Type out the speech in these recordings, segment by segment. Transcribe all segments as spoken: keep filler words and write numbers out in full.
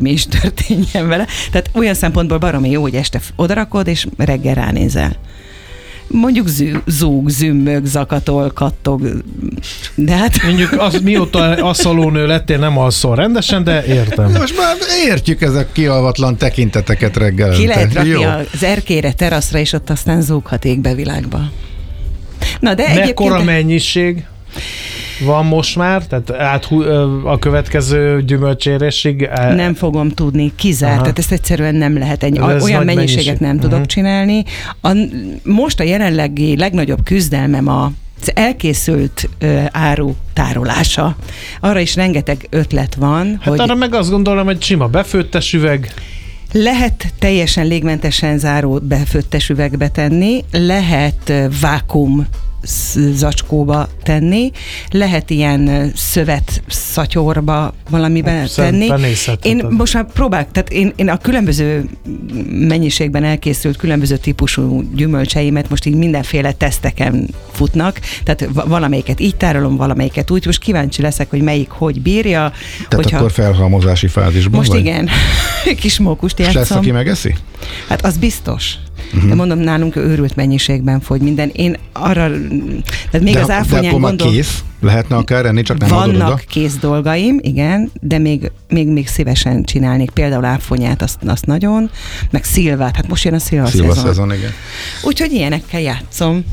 bármi is történjen vele. Tehát olyan szempontból baromi jó, hogy este odarakod, és reggel ránézel. Mondjuk zű, zúg, zümmög, zakatol, kattog, de hát... Mondjuk az, mióta asszalónő lettél, nem alszol rendesen, de értem. Most már értjük ezek kialvatlan tekinteteket reggelente. Ki lehet rakni Jó. az erkére, teraszra, és ott aztán zúghat égbevilágba. Na, de mekkora egyébként... mennyiség van most már? Tehát át a következő gyümölcsérésig? Nem fogom tudni, kizárt. Aha. Tehát ezt egyszerűen nem lehet. Egy, olyan mennyiséget mennyiség. nem tudok uh-huh. csinálni. A, most a jelenlegi legnagyobb küzdelmem a az elkészült ö, áru tárolása. Arra is rengeteg ötlet van. Hát hogy arra meg azt gondolom, hogy sima befőttes üveg. Lehet teljesen légmentesen záró befőttes üvegbe tenni, lehet ö, vákum zacskóba tenni, lehet ilyen szövet szatyorba valamiben tenni. Én most már próbálok, tehát én, én a különböző mennyiségben elkészült különböző típusú gyümölcseimet most így mindenféle teszteken futnak, tehát valamelyiket így tárolom, valamelyiket úgy, most kíváncsi leszek, hogy melyik hogy bírja. Tehát hogyha... akkor felhalmozási fázisban Most vagy? igen, kis mókust játszom. És lesz, aki megeszi? Hát az biztos. Uh-huh. De mondom, nálunk őrült mennyiségben fogy minden. Én arra, tehát még de, az áfonyán de akkor gondol... már kész? Lehetne akár enni, csak nem adod oda? Vannak kész dolgaim, igen, de még, még, még szívesen csinálnék. Például áfonyát, azt, azt nagyon, meg szilvát, hát most jön a szilva szezon. Szilva szezon, igen. Úgyhogy ilyenekkel játszom.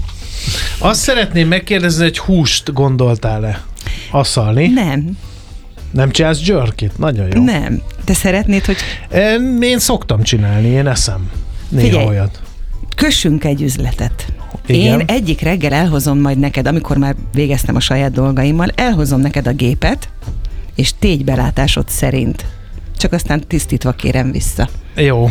Azt szeretném megkérdezni, hogy húst gondoltál-e asszalni? Nem. Nem csinálsz jerkit? Nagyon jó. Nem. Te szeretnéd, hogy... Én szoktam csinálni, én eszem. Néha Figyelj, olyat. Kössünk egy üzletet. Igen. Én egyik reggel elhozom majd neked, amikor már végeztem a saját dolgaimmal, elhozom neked a gépet, és tégy belátásod szerint. Csak aztán tisztítva kérem vissza. Jó.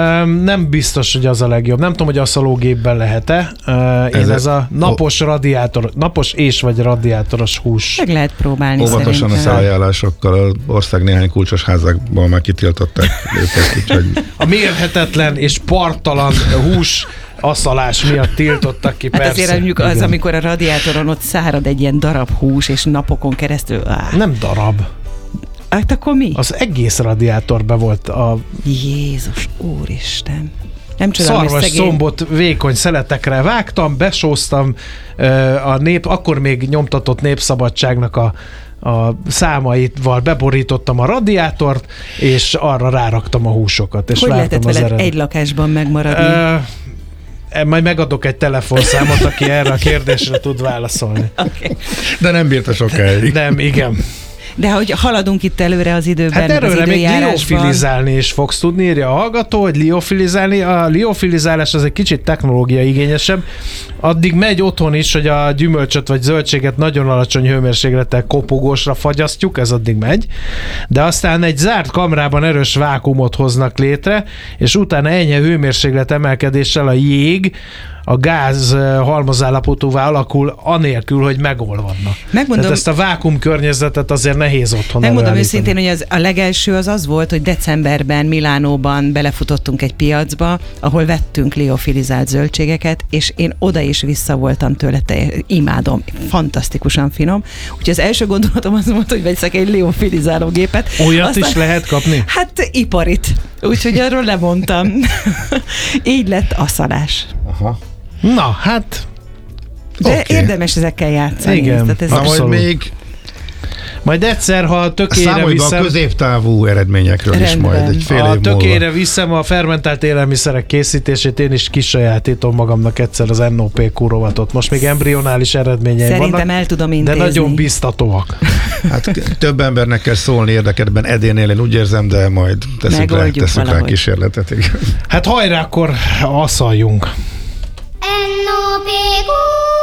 Nem biztos, hogy az a legjobb. Nem tudom, hogy asszalógépben lehet-e. Én ez, ez a napos radiátor, napos és vagy radiátoros hús. Meg lehet próbálni. Óvatosan a szálljárásokkal az ország néhány kulcsos házákból már kitiltották őket. Úgyhogy... A mérhetetlen és parttalan hús asszalás miatt tiltottak ki, hát persze. azért mondjuk az, amikor a radiátoron ott szárad egy ilyen darab hús, és napokon keresztül... Áh. Nem darab. Hát akkor mi? Az egész radiátorban volt a... Jézus, úristen. Nem csodálom, szarvas szegény... szombot vékony szeletekre vágtam, besóztam a nép, akkor még nyomtatott Népszabadságnak a, a számaival beborítottam a radiátort, és arra ráraktam a húsokat. És hogy lehetett az veled eredet. egy lakásban megmaradni? Uh, Majd megadok egy telefonszámot, aki erre a kérdésre tud válaszolni. Okay. De nem bírta sokáig. Nem, igen. De hogy haladunk itt előre az időben, hát erőre az még időjárásban. liofilizálni is fogsz tudni, írja a hallgató, hogy liofilizálni. A liofilizálás az egy kicsit technológia igényesebb. Addig megy otthon is, hogy a gyümölcsöt vagy zöldséget nagyon alacsony hőmérséklettel kopogósra fagyasztjuk, ez addig megy. De aztán egy zárt kamrában erős vákuumot hoznak létre, és utána enyhe hőmérséklet emelkedéssel a jég a gáz halmazállapotúvá alakul, anélkül, hogy megolvadna. Megmondom, Tehát ezt a vákum környezetet azért nehéz otthon Megmondom őszintén, hogy az, a legelső az az volt, hogy decemberben Milánóban belefutottunk egy piacba, ahol vettünk liofilizált zöldségeket, és én oda is vissza voltam tőle, te, imádom, fantasztikusan finom. Úgyhogy az első gondolatom az volt, hogy vegyszek egy liofilizáló gépet. Olyat Aztán, is lehet kapni? Hát iparit. Úgyhogy arról lemondtam. Így lett asszalás. Aha. Na, hát... De okay. Érdemes ezekkel játszani. Igen. Tehát ez Na, majd még Majd egyszer, ha a tökére számolj be viszem... a középtávú eredményekről Rendben. is majd egy fél év A múlva. tökére viszem a fermentált élelmiszerek készítését, én is kisajátítom magamnak egyszer az en o pé kú rovatot. Most még embrionális eredményeim Szerintem vannak, el tudom de intézni. nagyon biztatóak. Hát több embernek kell szólni érdekedben Edénél, én úgy érzem, de majd teszünk rá, Megoldjuk teszünk rá valahogy. kísérletet. Igen. Hát hajrá, akkor asszaljunk. en o pé kú,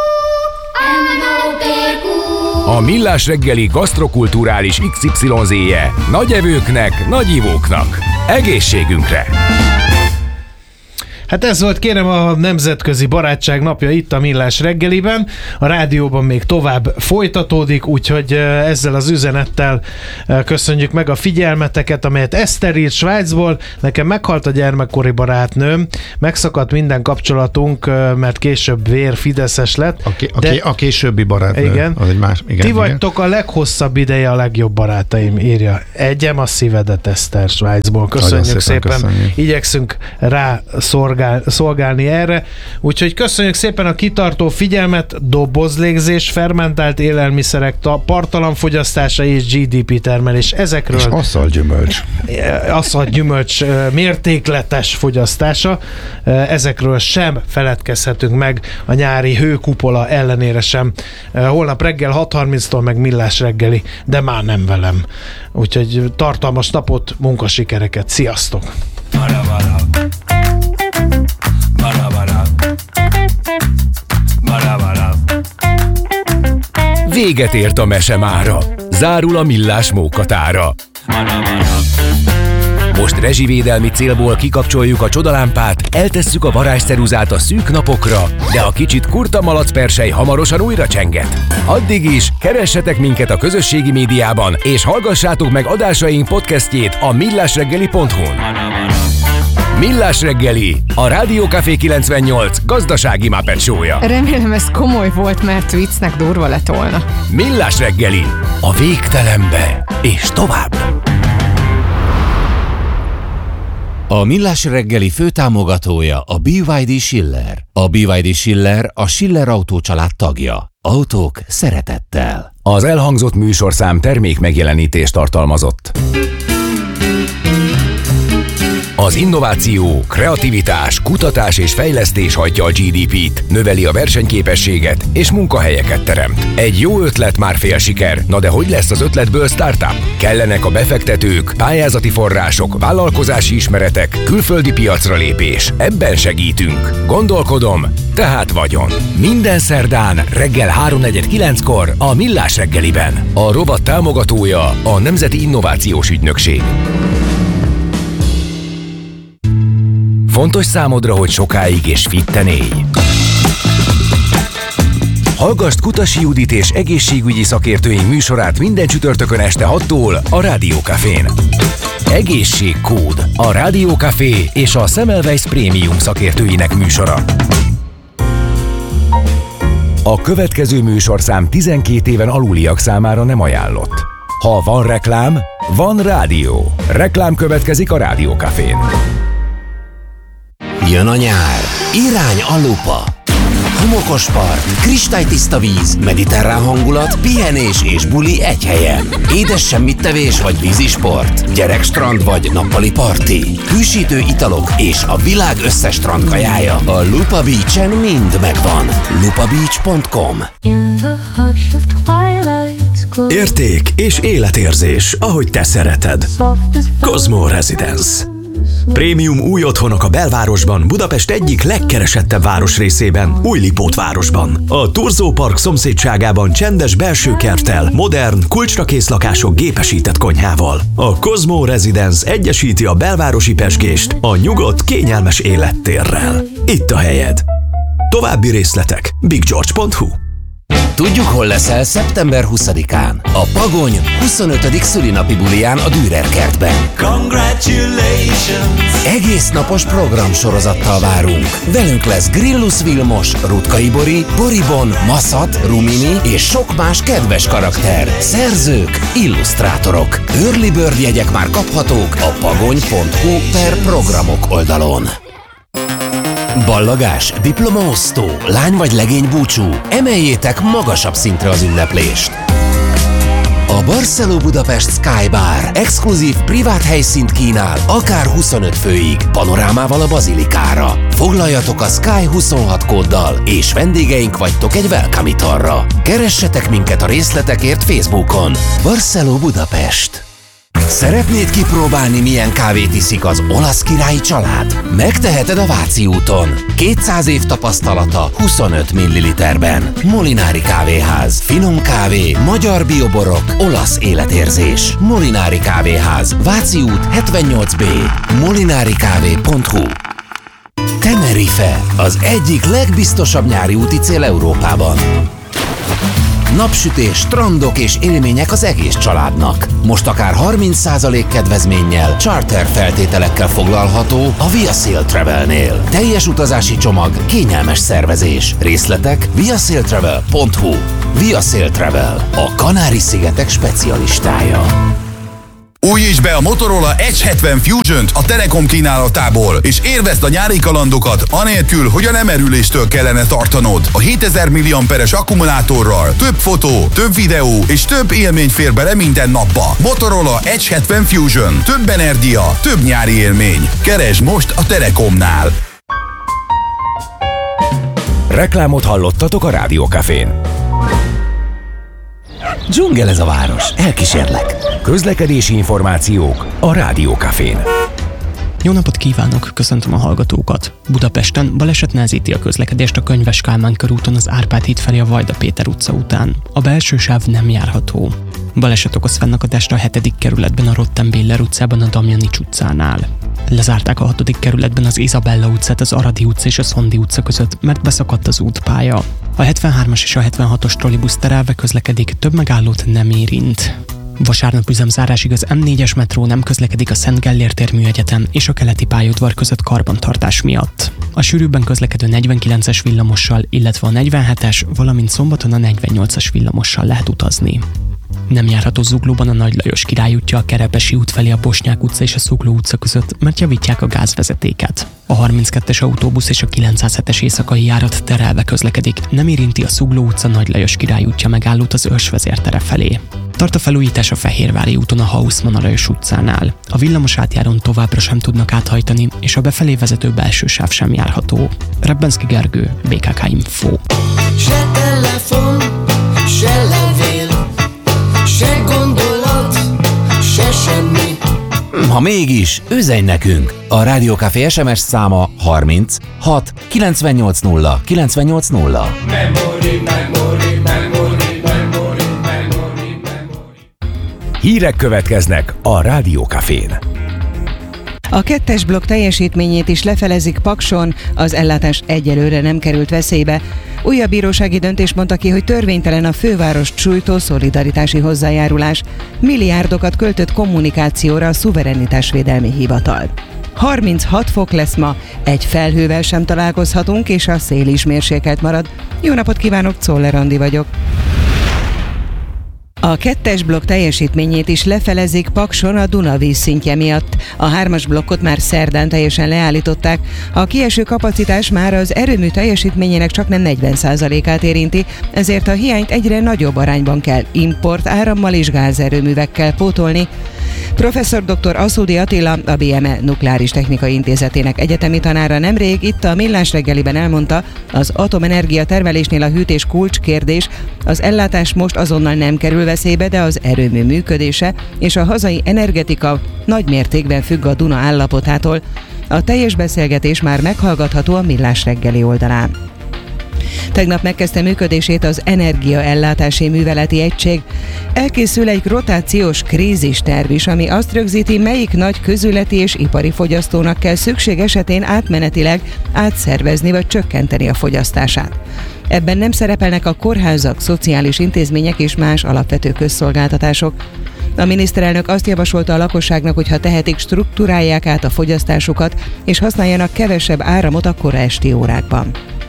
en o pé kú. A Millás reggeli gasztrokulturális iksz ipszilon zé-je nagy evőknek, nagy ivóknak. Egészségünkre! Hát ez volt, kérem, a Nemzetközi Barátság napja itt a Millás reggeliben. A rádióban még tovább folytatódik, úgyhogy ezzel az üzenettel köszönjük meg a figyelmeteket, amelyet Eszter írt Svájcból. Nekem meghalt a gyermekkori barátnőm, megszakadt minden kapcsolatunk, mert később vér fideszes lett. A, ké- a, ké- a későbbi barátnő. Igen. Az egy más, igen, Ti igen. vagytok a leghosszabb ideje a legjobb barátaim, írja. Egyem a szívedet, Eszter Svájcból. Köszönjük szépen, szépen. köszönjük. Igyekszünk rá szolgál, szolgálni erre. Úgyhogy köszönjük szépen a kitartó figyelmet, dobozlégzés, fermentált élelmiszerek ta- partalan fogyasztása és gé dé pé termelés. Ezekről És aszalgyümölcs. aszalgyümölcs mértékletes fogyasztása. Ezekről sem feledkezhetünk meg a nyári hőkupola ellenére sem. Holnap reggel hat harminctól meg Millás reggeli, de már nem velem. Úgyhogy tartalmas napot, munkasikereket. Sziasztok! Véget ért a mese mára. Zárul a Millás mókatára. Most rezsivédelmi célból kikapcsoljuk a csodalámpát, eltesszük a varázsceruzát a szűk napokra, de a kicsit kurta malacpersely hamarosan újra csenget. Addig is keressetek minket a közösségi médiában, és hallgassátok meg adásaink podcastjét a millásreggeli pont hu-n. Millás reggeli, a Rádió Café kilencvennyolc gazdasági Muppet show-ja. Remélem ez komoly volt, mert viccnek durva lett volna. Millás reggeli, a végtelenbe és tovább. A Millás reggeli főtámogatója a bé vé dé Schiller. A bé vé dé Schiller a Schiller Autó család tagja. Autók szeretettel. Az elhangzott műsorszám termék megjelenítést tartalmazott. Az innováció, kreativitás, kutatás és fejlesztés hajtja a gé dé pét, növeli a versenyképességet és munkahelyeket teremt. Egy jó ötlet már fél siker, na de hogy lesz az ötletből startup? Kellenek a befektetők, pályázati források, vállalkozási ismeretek, külföldi piacra lépés. Ebben segítünk. Gondolkodom, tehát vagyon. Minden szerdán reggel háromnegyed kilenckor a Millás reggeliben. A rovat támogatója a Nemzeti Innovációs Ügynökség. Fontos számodra, hogy sokáig és fitten élj. Hallgasd Kutasi Judit és egészségügyi szakértőink műsorát minden csütörtökön este hattól a Rádió Cafén. Egészségkód, a Rádió Café és a Semmelweis Prémium szakértőinek műsora. A következő műsorszám tizenkét éven aluliak számára nem ajánlott. Ha van reklám, van rádió. Reklám következik a Rádió Cafén. Jön a nyár. Irány a lupa. Homokos part, kristálytiszta víz, mediterrán hangulat, pihenés és buli egy helyen. Édes semmittevés vagy vízisport, gyerekstrand vagy nappali parti, hűsítő italok és a világ összes strandkajája. A Lupa Beach-en mind megvan. lupa beach pont com. Érték és életérzés, ahogy te szereted. Cosmo Residence. Prémium új otthonok a belvárosban, Budapest egyik legkeresettebb városrészében, Újlipót-városban. A Turzó Park szomszédságában csendes belső kerttel, modern, kulcsra kész lakások gépesített konyhával. A Cosmo Residence egyesíti a belvárosi pezsgést a nyugodt, kényelmes élettérrel. Itt a helyed. További részletek big george pont hu. Tudjuk, hol leszel szeptember huszadikán. A Pagony huszonötödik szülinapi buliján a Dürer kertben. Congratulations! Egész napos programsorozattal várunk. Velünk lesz Grillus Vilmos, Rutkay Bori, Boribon, Maszat, Rumini és sok más kedves karakter. Szerzők, illusztrátorok. Early Bird jegyek már kaphatók a pagony pont hu per programok oldalon. Ballagás, diplomaosztó, lány vagy legény búcsú. Emeljétek magasabb szintre az ünneplést. A Barceló Budapest Sky Bar exkluzív privát helyszínt kínál, akár huszonöt főig, panorámával a bazilikára. Foglaljatok a Sky huszonhat kóddal, és vendégeink vagytok egy welcome italra. Keressetek minket a részletekért Facebookon. Barceló Budapest. Szeretnéd kipróbálni, milyen kávét iszik az olasz királyi család? Megteheted a Váci úton. kétszáz év tapasztalata huszonöt milliliterben. Molinári Kávéház. Finom kávé, magyar bioborok, olasz életérzés. Molinári Kávéház. Váci út hetvennyolc bé. molinárikávé pont hu. Te Tenerife, az egyik legbiztosabb nyári úti cél Európában. Napsütés, strandok és élmények az egész családnak. Most akár harminc százalék kedvezménnyel, charter feltételekkel foglalható a ViaSail Travelnél. Teljes utazási csomag, kényelmes szervezés. Részletek viasailtravel pont hu. ViaSail Travel, a Kanári-szigetek specialistája. Újítsd be a Motorola Edge hetven Fusion-t a Telekom kínálatából, és élvezd a nyári kalandokat anélkül, hogy a lemerüléstől kellene tartanod. A hétezer milliamperes akkumulátorral több fotó, több videó és több élmény fér bele minden napba. Motorola Edge hetven Fusion. Több energia, több nyári élmény. Keresd most a Telekomnál. Reklámot hallottatok a Rádiókafén. Dzsungel ez a város, elkísérlek. Közlekedési információk a Rádiókafén. Jó napot kívánok, köszöntöm a hallgatókat. Budapesten baleset nehezíti a közlekedést a Könyves Kálmán körúton az Árpád híd felé a Vajda Péter utca után. A belső sáv nem járható. Baleset okoz fennakadást a hetedik kerületben a Rottenbiller utcában a Damjanics utcánál. Lezárták a hatodik kerületben az Izabella utcát az Aradi utca és a Szondi utca között, mert beszakadt az útpálya. A hetvenhármas és a hetvenhatos trollibusz terelve közlekedik, több megállót nem érint. Vasárnap üzemzárásig az em négyes metró nem közlekedik a Szent Gellér tér Műegyetem és a keleti pályaudvar között karbantartás miatt. A sűrűbben közlekedő negyvenkilences villamossal, illetve a negyvenhetes, valamint szombaton a negyvennyolcas villamossal lehet utazni. Nem járható Zuglóban a Nagy Lajos Király útja, a Kerepesi út felé a Bosnyák utca és a Zugló utca között, mert javítják a gázvezetéket. A harminckettes autóbusz és a kilencszázhetes éjszakai járat terelve közlekedik, nem érinti a Zugló utca Nagy Lajos Király útja megállót az Őrs vezértere felé. Tart a felújítás a Fehérvári úton a Haussmann Lajos utcánál. A villamos átjáron továbbra sem tudnak áthajtani, és a befelé vezető belső sáv sem járható. Rebbenszky Gergő, bé ká ká Info. Se telefon, se levél, se gondolat, se semmi. Ha mégis, üzenj nekünk! A Rádiókafé es em es száma harminc hat kilencvennyolc nulla kilencvennyolc nulla. Memory, memory, memory, memory, memory, memory. Hírek következnek a Rádiókafén. A kettes blokk teljesítményét is lefelezik Pakson, az ellátás egyelőre nem került veszélybe. Újabb bírósági döntés mondta ki, hogy törvénytelen a fővárost sújtó szolidaritási hozzájárulás. Milliárdokat költött kommunikációra a szuverenitásvédelmi hivatal. harminchat fok lesz ma, egy felhővel sem találkozhatunk, és a szél is mérsékelt marad. Jó napot kívánok, Czoller Andi vagyok. A kettes blokk teljesítményét is lefelezik Pakson a Duna vízszintje miatt. A hármas blokkot már szerdán teljesen leállították. A kieső kapacitás már az erőmű teljesítményének csaknem negyven százalékát érinti, ezért a hiányt egyre nagyobb arányban kell import árammal és gázerőművekkel pótolni. Professzor dr. Aszódi Attila, a bé em e Nukleáris Technikai Intézetének egyetemi tanára nemrég itt a Millás reggeliben elmondta, az atomenergia termelésnél a hűtés kulcskérdés, az ellátás most azonnal nem kerül veszélybe, de az erőmű működése és a hazai energetika nagy mértékben függ a Duna állapotától. A teljes beszélgetés már meghallgatható a Millás reggeli oldalán. Tegnap megkezdte működését az Energiaellátási Műveleti Egység. Elkészül egy rotációs krízisterv is, ami azt rögzíti, melyik nagy közületi és ipari fogyasztónak kell szükség esetén átmenetileg átszervezni vagy csökkenteni a fogyasztását. Ebben nem szerepelnek a kórházak, szociális intézmények és más alapvető közszolgáltatások. A miniszterelnök azt javasolta a lakosságnak, hogy ha tehetik, struktúrálják át a fogyasztásukat és használjanak kevesebb áramot a kora esti órákban.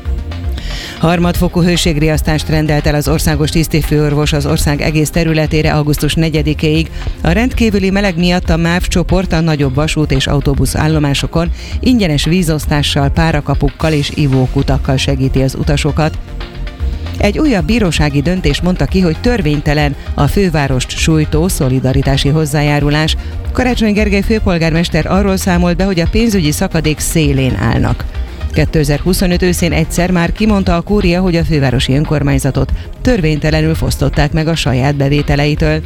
Harmadfokú hőségriasztást rendelt el az országos tisztifőorvos az ország egész területére augusztus negyedikéig. A rendkívüli meleg miatt a MÁV csoport a nagyobb vasút és autóbusz állomásokon ingyenes vízosztással, párakapukkal és ivókutakkal segíti az utasokat. Egy újabb bírósági döntés mondta ki, hogy törvénytelen a fővárost sújtó szolidaritási hozzájárulás. Karácsony Gergely főpolgármester arról számolt be, hogy a pénzügyi szakadék szélén állnak. kétezer-huszonöt őszén egyszer már kimondta a kúria, hogy a fővárosi önkormányzatot törvénytelenül fosztották meg a saját bevételeitől.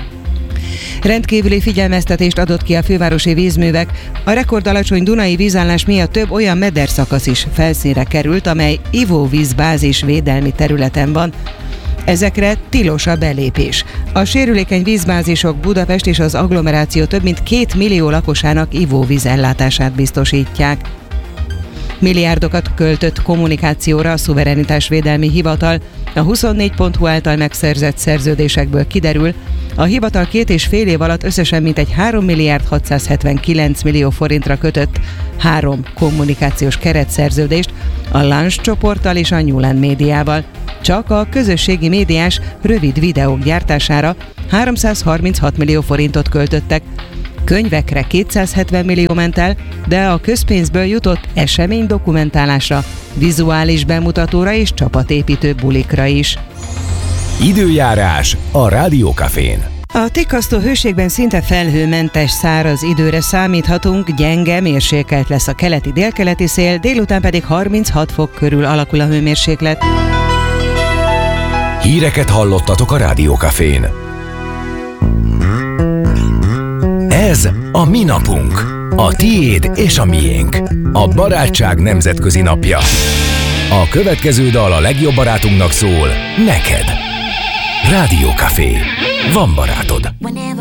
Rendkívüli figyelmeztetést adott ki a fővárosi vízművek. A rekordalacsony dunai vízállás miatt több olyan mederszakasz is felszínre került, amely ivóvízbázis védelmi területen van. Ezekre tilos a belépés. A sérülékeny vízbázisok Budapest és az agglomeráció több mint két millió lakosának ivóvíz ellátását biztosítják. Milliárdokat költött kommunikációra a Szuverenitásvédelmi Hivatal. A huszonnégy pont hu által megszerzett szerződésekből kiderül, a hivatal két és fél év alatt összesen mintegy három milliárd hatszázhetvenkilenc millió forintra kötött három kommunikációs keretszerződést a Lunch csoporttal és a Newland médiával. Csak a közösségi médiás rövid videók gyártására háromszázharminchat millió forintot költöttek, könyvekre kétszázhetven millió ment el, de a közpénzből jutott esemény dokumentálásra, vizuális bemutatóra és csapatépítő bulikra is. Időjárás a Rádiókafén. A tikkasztó hőségben szinte felhőmentes száraz időre számíthatunk, gyenge mérsékelt lesz a keleti-délkeleti szél, délután pedig harminchat fok körül alakul a hőmérséklet. Híreket hallottatok a Rádiókafén. Ez a mi napunk, a tiéd és a miénk, a barátság nemzetközi napja. A következő dal a legjobb barátunknak szól, neked. Rádiókafé. Van barátod.